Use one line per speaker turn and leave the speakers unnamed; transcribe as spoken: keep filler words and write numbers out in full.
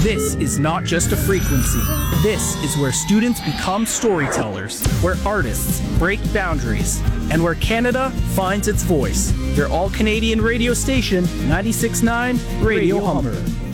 This is not just a frequency. This is where students become storytellers, where artists break boundaries, and where Canada finds its voice. Your all-Canadian radio station, ninety-six point nine Radio Humber.